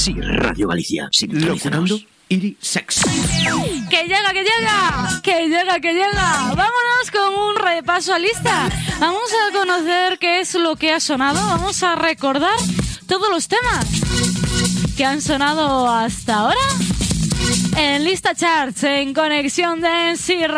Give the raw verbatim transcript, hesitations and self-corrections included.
Sí, Radio Galicia. Locutando Iri Sex. ¡Que llega, que llega! ¡Que llega, que llega! Vámonos con un repaso a lista. Vamos a conocer qué es lo que ha sonado. Vamos a recordar todos los temas que han sonado hasta ahora en Lista Charts en Conexión Dance y